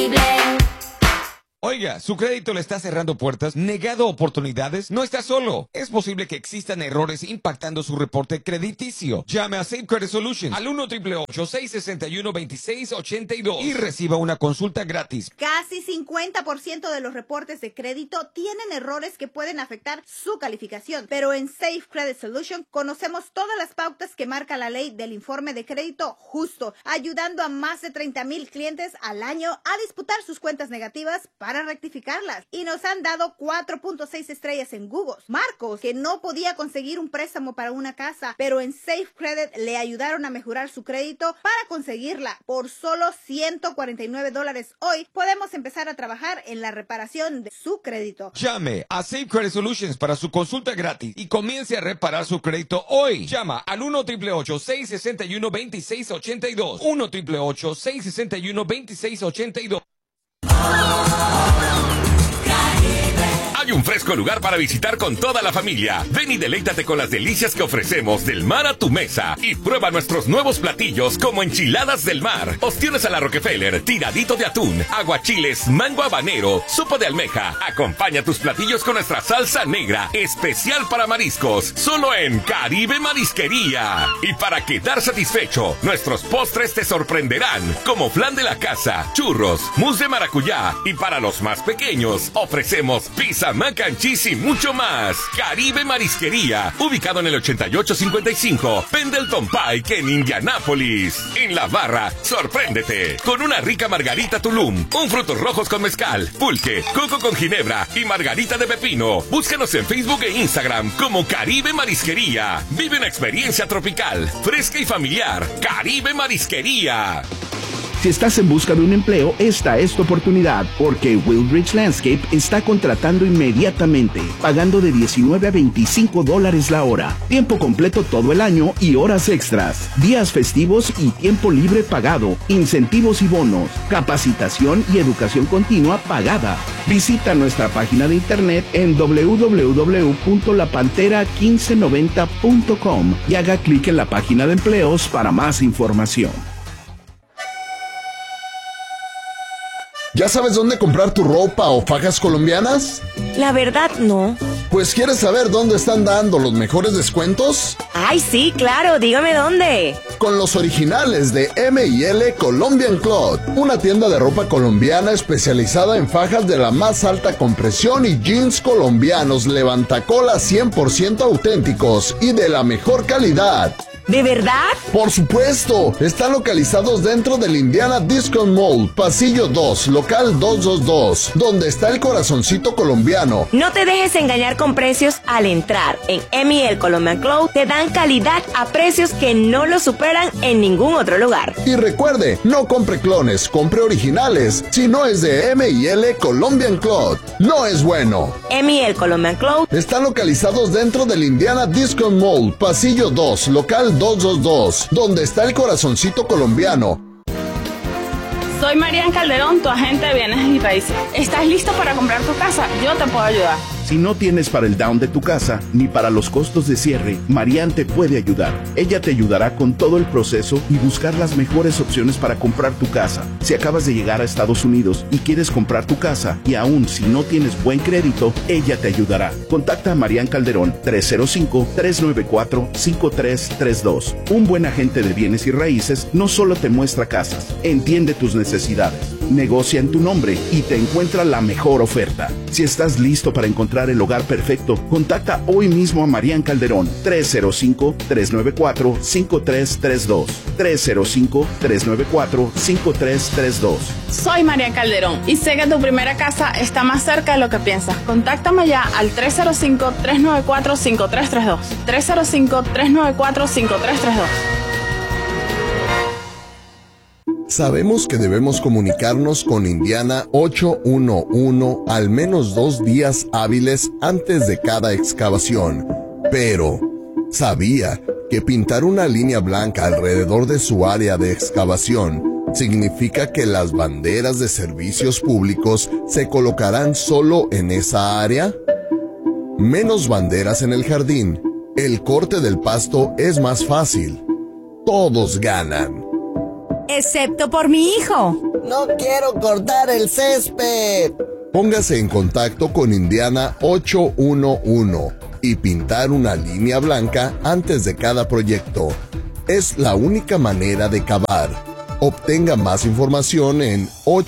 Oiga, ¿su crédito le está cerrando puertas, negado oportunidades? No está solo. Es posible que existan errores impactando su reporte crediticio. Llame a Safe Credit Solutions al 1-888-661-2682 y reciba una consulta gratis. Casi 50% de los reportes de crédito tienen errores que pueden afectar su calificación, pero en Safe Credit Solutions conocemos todas las pautas que marca la ley del informe de crédito justo, ayudando a más de 30,000 clientes al año a disputar sus cuentas negativas para rectificarlas, y nos han dado 4.6 estrellas en Google. Marcos, que no podía conseguir un préstamo para una casa, pero en Safe Credit le ayudaron a mejorar su crédito para conseguirla. Por solo $149 hoy podemos empezar a trabajar en la reparación de su crédito. Llame a Safe Credit Solutions para su consulta gratis y comience a reparar su crédito hoy. Llama al 1-888-661-2682. 1-888-661-2682. Hay un fresco lugar para visitar con toda la familia. Ven y deleítate con las delicias que ofrecemos del mar a tu mesa y prueba nuestros nuevos platillos como enchiladas del mar, ostiones a la Rockefeller, tiradito de atún, aguachiles, mango habanero, sopa de almeja. Acompaña tus platillos con nuestra salsa negra, especial para mariscos, solo en Caribe Marisquería. Y para quedar satisfecho, nuestros postres te sorprenderán, como flan de la casa, churros, mousse de maracuyá, y para los más pequeños, ofrecemos pizza, mac and cheese y mucho más. Caribe Marisquería, ubicado en el 8855 Pendleton Pike en Indianápolis. En la barra, sorpréndete con una rica margarita Tulum, un frutos rojos con mezcal, pulque, coco con ginebra y margarita de pepino. Búscanos en Facebook e Instagram como Caribe Marisquería. Vive una experiencia tropical, fresca y familiar. Caribe Marisquería. Si estás en busca de un empleo, esta es tu oportunidad, porque Wildridge Landscape está contratando inmediatamente, pagando de $19 a $25 la hora, tiempo completo todo el año y horas extras, días festivos y tiempo libre pagado, incentivos y bonos, capacitación y educación continua pagada. Visita nuestra página de internet en www.lapantera1590.com y haga clic en la página de empleos para más información. ¿Ya sabes dónde comprar tu ropa o fajas colombianas? La verdad, no. Pues, ¿quieres saber dónde están dando los mejores descuentos? ¡Ay, sí, claro! Dígame dónde. Con los originales de M&L Colombian Cloth, una tienda de ropa colombiana especializada en fajas de la más alta compresión y jeans colombianos levantacolas 100% auténticos y de la mejor calidad. ¿De verdad? ¡Por supuesto! Están localizados dentro del Indiana Discount Mall, pasillo 2, local 222, donde está el corazoncito colombiano. No te dejes engañar con precios al entrar. En M&L Colombian Cloth te dan calidad a precios que no lo superan en ningún otro lugar. Y recuerde, no compre clones, compre originales. Si no es de M&L Colombian Cloth, no es bueno. M&L Colombian Cloth están localizados dentro del Indiana Discount Mall, pasillo 2, local 222, donde está el corazoncito colombiano. Soy Marian Calderón, tu agente de bienes y raíces. ¿Estás listo para comprar tu casa? Yo te puedo ayudar. Si no tienes para el down de tu casa, ni para los costos de cierre, Marian te puede ayudar. Ella te ayudará con todo el proceso y buscar las mejores opciones para comprar tu casa. Si acabas de llegar a Estados Unidos y quieres comprar tu casa, y aún si no tienes buen crédito, ella te ayudará. Contacta a Marian Calderón, 305-394-5332. Un buen agente de bienes y raíces no solo te muestra casas, entiende tus necesidades, negocia en tu nombre y te encuentra la mejor oferta. Si estás listo para encontrar el hogar perfecto, contacta hoy mismo a Marian Calderón, 305-394-5332. 305-394-5332. Soy Marian Calderón y sé que tu primera casa está más cerca de lo que piensas. Contáctame ya al 305-394-5332. 305-394-5332. Sabemos que debemos comunicarnos con Indiana 811 al menos 2 días hábiles antes de cada excavación. Pero, ¿sabía que pintar una línea blanca alrededor de su área de excavación significa que las banderas de servicios públicos se colocarán solo en esa área? Menos banderas en el jardín. El corte del pasto es más fácil. Todos ganan. Excepto por mi hijo. No quiero cortar el césped. Póngase en contacto con Indiana 811 y pintar una línea blanca antes de cada proyecto. Es la única manera de cavar. Obtenga más información en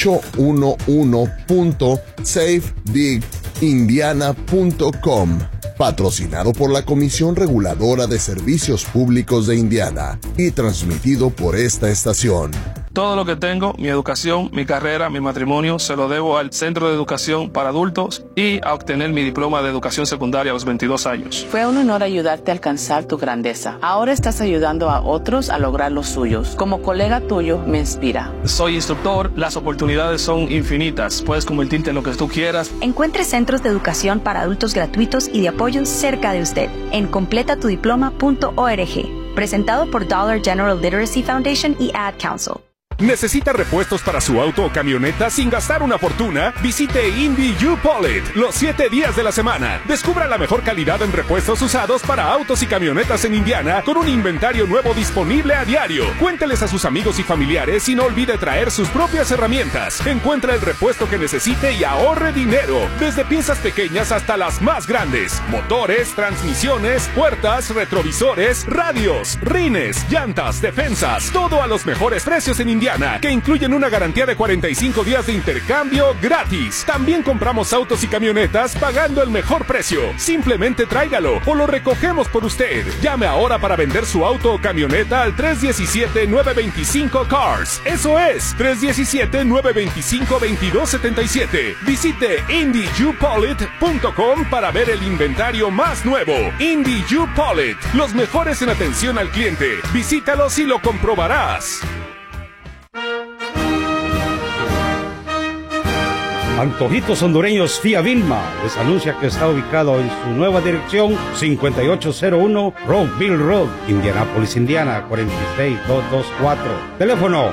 811.safedigindiana.com. Patrocinado por la Comisión Reguladora de Servicios Públicos de Indiana y transmitido por esta estación. Todo lo que tengo, mi educación, mi carrera, mi matrimonio, se lo debo al Centro de Educación para Adultos y a obtener mi diploma de educación secundaria a los 22 años. Fue un honor ayudarte a alcanzar tu grandeza. Ahora estás ayudando a otros a lograr los suyos. Como colega tuyo, me inspira. Soy instructor, las oportunidades son infinitas. Puedes convertirte en lo que tú quieras. Encuentre centros de educación para adultos gratuitos y de apoyo cerca de usted en completatudiploma.org. Presentado por Dollar General Literacy Foundation y Ad Council. ¿Necesita repuestos para su auto o camioneta sin gastar una fortuna? Visite Indy U-Polit los 7 días de la semana. Descubra la mejor calidad en repuestos usados para autos y camionetas en Indiana con un inventario nuevo disponible a diario. Cuénteles a sus amigos y familiares y no olvide traer sus propias herramientas. Encuentra el repuesto que necesite y ahorre dinero. Desde piezas pequeñas hasta las más grandes. Motores, transmisiones, puertas, retrovisores, radios, rines, llantas, defensas. Todo a los mejores precios en Indiana, que incluyen una garantía de 45 días de intercambio gratis. También compramos autos y camionetas pagando el mejor precio. Simplemente tráigalo o lo recogemos por usted. Llame ahora para vender su auto o camioneta al 317-925-CARS. Eso es, 317-925-2277. Visite IndyUPolit.com para ver el inventario más nuevo. Indy U-Polit, los mejores en atención al cliente. Visítalos y lo comprobarás. Antojitos Hondureños Tía Vilma les anuncia que está ubicado en su nueva dirección 5801 Rockville Road, Indianapolis, Indiana 46224. Teléfono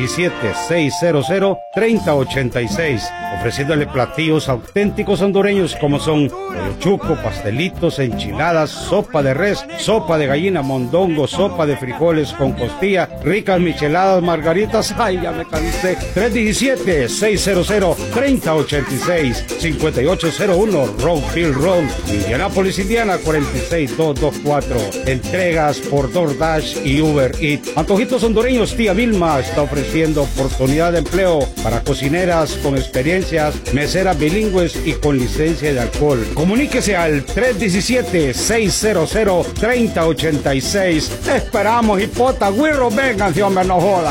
317-600-3086, ofreciéndole platillos auténticos hondureños como son pollo chuco, pastelitos, enchiladas, sopa de res, sopa de gallina, mondongo, sopa de frijoles con costilla, ricas micheladas, margaritas. Ay, ya me cansé. 317-600-3086, 5801 Rockville Road, Indianapolis, Indiana 46224. Entregas por DoorDash y Uber Eats. Antojitos Hondureños Tía Vilma está ofreciendo oportunidad de empleo para cocineras con experiencias, meseras bilingües y con licencia de alcohol. Comuníquese al 317-600-3086. Te esperamos, hipota, güirro, vengan, si hombre, no jodan.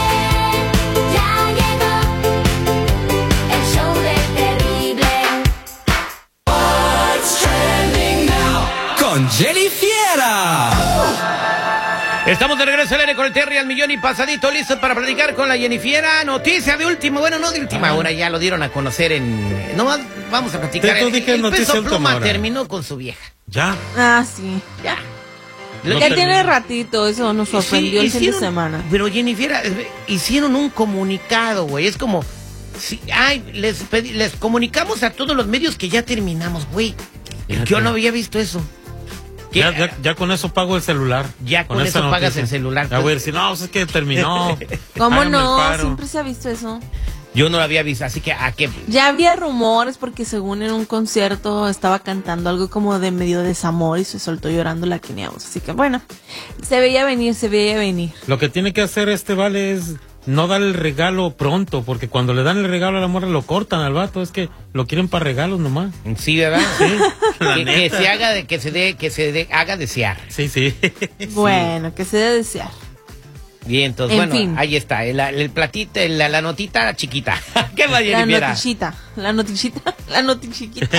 Jenny Fiera. Estamos de regreso al aire con el Terry al millón y pasadito, listos para platicar con la Jenny Fiera. Noticia de última, bueno, no de última hora, ya lo dieron a conocer en... No, vamos a platicar. El Peso Pluma terminó con su vieja. ¿Ya? Ah, sí. Ya. Ya tiene ratito, eso nos sorprendió el fin de semana. Pero Jenny Fiera, hicieron un comunicado, güey, es como... Sí, ay, les comunicamos a todos los medios que ya terminamos, güey. Yo no había visto eso. Ya con eso pago el celular. Ya con eso pagas el celular. Ya voy a decir, no, es que terminó. ¿Cómo no? Siempre se ha visto eso. Yo no lo había visto, así que ¿a qué? Ya había rumores porque según en un concierto estaba cantando algo como de medio desamor y se soltó llorando la Laqueneados. Así que bueno, se veía venir. Lo que tiene que hacer Vale es no dar el regalo pronto, porque cuando le dan el regalo a la morra lo cortan al vato, es que lo quieren para regalos nomás. Sí, ¿verdad? Sí. que se haga haga desear. Sí, sí. Bueno, que se dé desear. Bien, entonces, bueno, fin. Ahí está, el platito, la notita chiquita. ¿Qué va a La notichita. La notichiquita. La notichiquita.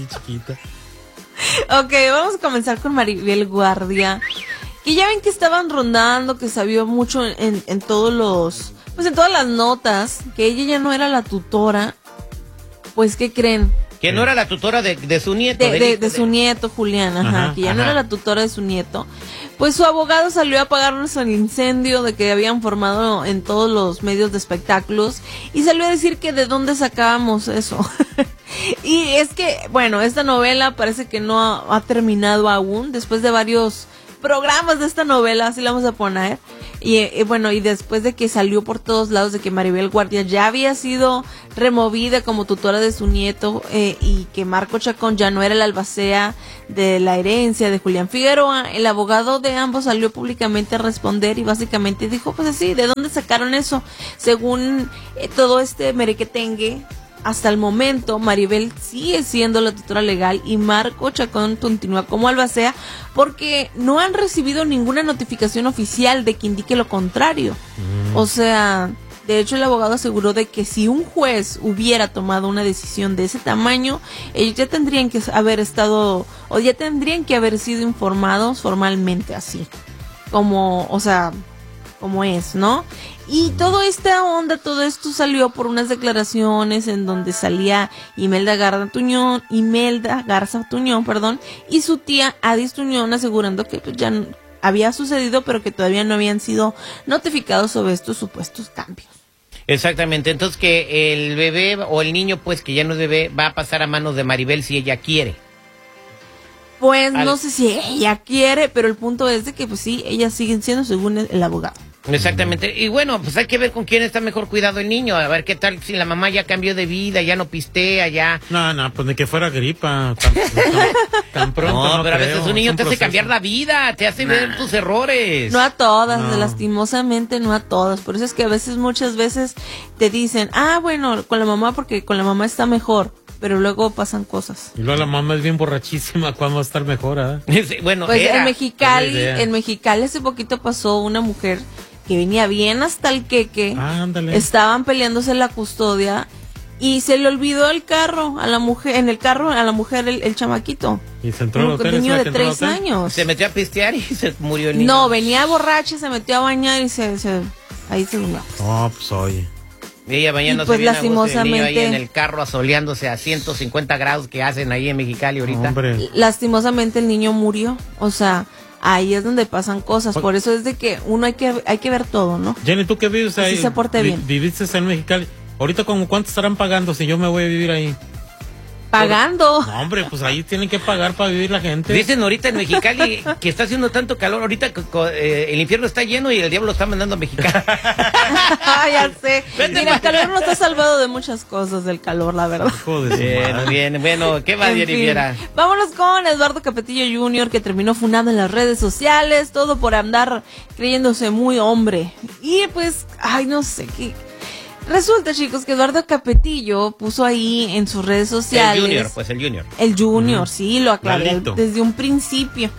Ok, vamos a comenzar con Maribel Guardia. Que ya ven que estaban rondando, que se vio mucho en todos los... Pues en todas las notas, que ella ya no era la tutora. Pues, ¿qué creen? Que no era la tutora de su nieto. De su nieto, Julián, ajá, que ya no era la tutora de su nieto. Pues su abogado salió a apagarnos el incendio de que habían formado en todos los medios de espectáculos y salió a decir que de dónde sacábamos eso. Y es que, bueno, esta novela parece que no ha terminado aún, después de varios programas de esta novela, así la vamos a poner. Y bueno, y después de que salió por todos lados de que Maribel Guardia ya había sido removida como tutora de su nieto, y que Marco Chacón ya no era el albacea de la herencia de Julián Figueroa, el abogado de ambos salió públicamente a responder y básicamente dijo, pues así, ¿de dónde sacaron eso? Según todo este merequetengue, hasta el momento Maribel sigue siendo la tutora legal y Marco Chacón continúa como albacea porque no han recibido ninguna notificación oficial de que indique lo contrario. O sea, de hecho el abogado aseguró de que si un juez hubiera tomado una decisión de ese tamaño, ellos ya tendrían que haber estado, o ya tendrían que haber sido informados formalmente así, como, o sea, como es, ¿no? Y toda esta onda, todo esto salió por unas declaraciones en donde salía Imelda Garza Tuñón, y su tía Adis Tuñón asegurando que pues, ya había sucedido, pero que todavía no habían sido notificados sobre estos supuestos cambios. Exactamente, entonces que el bebé o el niño, pues que ya no es bebé, va a pasar a manos de Maribel si ella quiere. Pues no sé si ella quiere, pero el punto es de que pues sí, ellas siguen siendo según el abogado. Exactamente, y bueno, pues hay que ver con quién está mejor cuidado el niño, a ver qué tal si la mamá ya cambió de vida, ya no pistea, ya... No, pues ni que fuera gripa, tan pronto no, pero creo. A veces un niño te hace cambiar la vida, te hace ver tus errores. No a todas, lastimosamente no a todas, por eso es que a veces, muchas veces te dicen, bueno, con la mamá porque con la mamá está mejor, pero luego pasan cosas. Y luego la mamá es bien borrachísima, ¿cuándo va a estar mejor? Sí, bueno, pues en Mexicali hace poquito pasó una mujer que venía bien hasta el queque, estaban peleándose la custodia y se le olvidó el carro a la mujer, el chamaquito. Y se entró al hotel, un niño de 3 años. Se metió a pistear y se murió el niño. No, venía borracha, se metió a bañar y ahí se durmió. No, pues oye. Ella bañándose pues, bien lastimosamente, a gusto, el niño ahí en el carro asoleándose a 150 grados que hacen ahí en Mexicali ahorita. Hombre. Lastimosamente el niño murió, o sea, ahí es donde pasan cosas, por eso es de que uno hay que ver todo, ¿no? Jenny, ¿tú qué vives ahí? Si se porte bien. ¿Viviste en Mexicali? Ahorita, ¿como cuánto estarán pagando si yo me voy a vivir ahí? Pagando. No, hombre, pues ahí tienen que pagar para vivir la gente. Dicen ahorita en Mexicali que está haciendo tanto calor, ahorita el infierno está lleno y el diablo está mandando a Mexicali. Ya sé. Mira, el calor nos ha salvado de muchas cosas, del calor, la verdad. Bien, bueno, ¿qué va, Jenny Viera? Vámonos con Eduardo Capetillo Jr., que terminó funado en las redes sociales, todo por andar creyéndose muy hombre. Y pues, no sé qué. Resulta, chicos, que Eduardo Capetillo puso ahí en sus redes sociales... El Junior. El Junior, sí, lo aclaré desde un principio.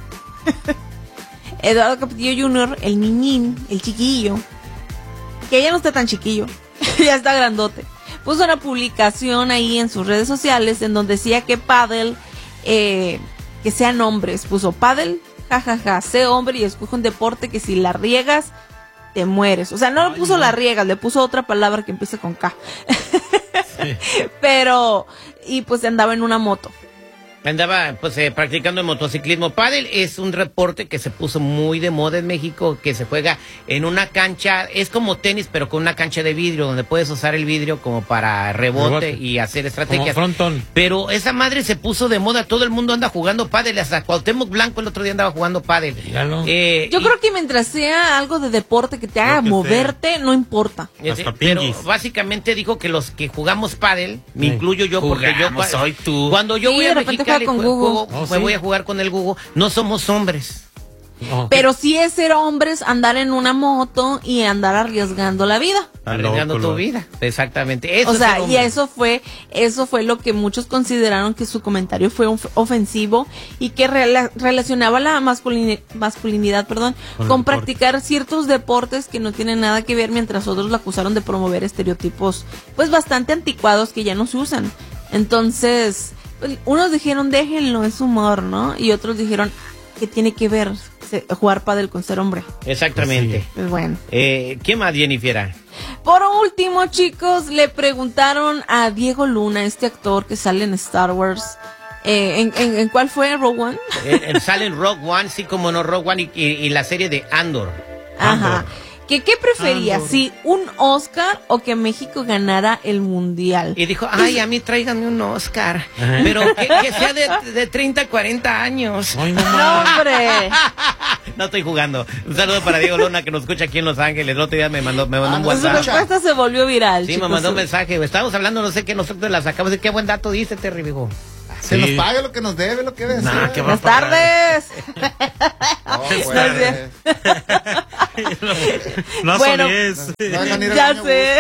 Eduardo Capetillo Jr., el niñín, el chiquillo, que ya no está tan chiquillo, ya está grandote, puso una publicación ahí en sus redes sociales en donde decía que pádel, que sean hombres. Puso pádel, jajaja, sé hombre y escoge un deporte que si la riegas... te mueres. O sea, no le puso la riegas, le puso otra palabra que empieza con K. Sí. Pero, y pues andaba en una moto. Andaba pues practicando el motociclismo. Pádel es un deporte que se puso muy de moda en México, que se juega en una cancha, es como tenis pero con una cancha de vidrio, donde puedes usar el vidrio como para rebote y hacer estrategias. Como frontón. Pero esa madre se puso de moda, todo el mundo anda jugando pádel, hasta Cuauhtémoc Blanco el otro día andaba jugando pádel. Yo creo que mientras sea algo de deporte que te haga moverte, no importa. Pero básicamente dijo que los que jugamos pádel, me incluyo yo, porque yo soy tú. Cuando yo voy a Mexicali con Google. Me voy a jugar con el Google. No somos hombres. Pero sí es ser hombres, andar en una moto y andar arriesgando la vida. Arriesgando tu vida. Exactamente. Eso, o sea, y eso fue lo que muchos consideraron que su comentario fue ofensivo y que relacionaba la masculinidad, con practicar ciertos deportes que no tienen nada que ver, mientras otros lo acusaron de promover estereotipos pues bastante anticuados que ya no se usan. Entonces, unos dijeron déjenlo, es humor, ¿no? Y otros dijeron que tiene que ver jugar pádel con ser hombre. Exactamente. Pues bueno. ¿Qué más, Jennifer? Por último, chicos, le preguntaron a Diego Luna, este actor que sale en Star Wars. ¿En cuál fue? ¿Rogue One? Sale en Rogue One, sí, como no, Rogue One y la serie de Andor. Ajá. ¿Qué prefería? ¿Si un Oscar o que México ganara el Mundial? Y dijo, ay, a mí tráiganme un Oscar, pero que sea de 30 a 40 años. Ay, no, hombre. No estoy jugando. Un saludo para Diego Luna, que nos escucha aquí en Los Ángeles. El otro día me mandó un WhatsApp. Su respuesta se volvió viral. Sí, me mandó un mensaje. Estábamos hablando, no sé qué, nosotros la sacamos. Qué buen dato dice, Terry, viejo. Se nos pague lo que nos debe, lo que debe ser. Buenas tardes. No, bueno, ya sé.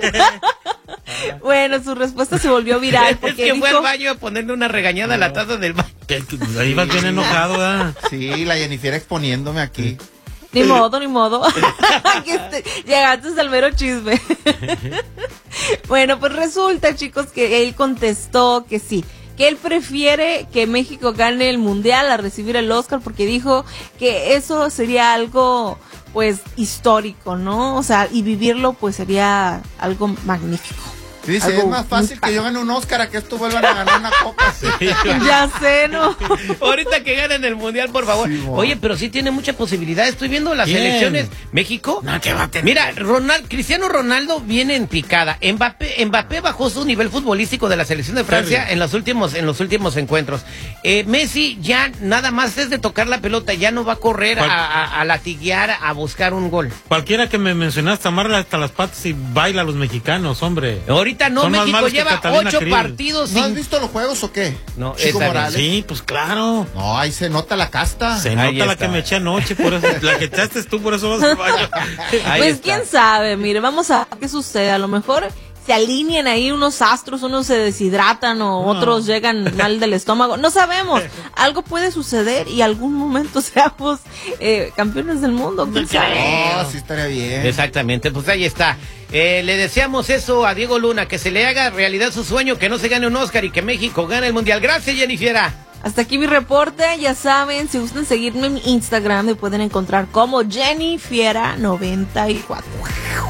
Bueno, su respuesta se volvió viral porque es que fue al baño a ponerle una regañada a la taza del baño. Ahí vas bien enojado, ¿verdad? Sí, la Jennifer exponiéndome aquí. Ni modo. Llegaste al mero chisme. Bueno, pues resulta, chicos, que él contestó que sí, que él prefiere que México gane el Mundial a recibir el Oscar porque dijo que eso sería algo, pues, histórico, ¿no? O sea, y vivirlo, pues, sería algo magnífico. Dice, es más fácil que yo gane un Oscar a que estos vuelvan a ganar una copa. Sí. Ya sé, ¿no? Ahorita que ganen el Mundial, por favor. Sí, oye, pero sí tiene mucha posibilidad. Estoy viendo las elecciones. México. No, ¿qué va a tener? Mira, Cristiano Ronaldo viene en picada. Mbappé bajó su nivel futbolístico de la selección de Francia en los últimos encuentros. Messi ya nada más es de tocar la pelota, ya no va a correr a latiguear, a buscar un gol. Cualquiera que me mencionaste, amarra hasta las patas y baila a los mexicanos, hombre. Ahorita no, México lleva 8 partidos. ¿No has visto los juegos o qué? No, Chico Morales. Sí, pues claro. No, ahí se nota la casta. Se nota la que me eché anoche, por eso, la que echaste tú, por eso vas al baño. Pues quién sabe, mire, vamos a ver qué sucede. A lo mejor se alinean ahí unos astros, unos se deshidratan o otros llegan mal del estómago. No sabemos. Algo puede suceder y algún momento seamos campeones del mundo. ¿Quién sabe? Sí estaría bien. Exactamente, pues ahí está. Le deseamos eso a Diego Luna, que se le haga realidad su sueño, que no se gane un Oscar y que México gane el Mundial. Gracias, Jennifer. Hasta aquí mi reporte, ya saben, si gustan seguirme en mi Instagram me pueden encontrar como Jennifiera94.